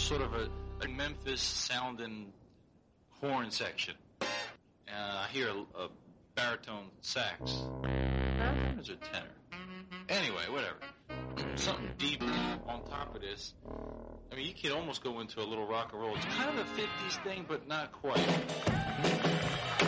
sort of a Memphis sounding horn section. I hear a baritone sax. Baritone or tenor? Anyway, whatever. Something deep on top of this. I mean, you could almost go into a little rock and roll. It's kind of a 50s thing, but not quite.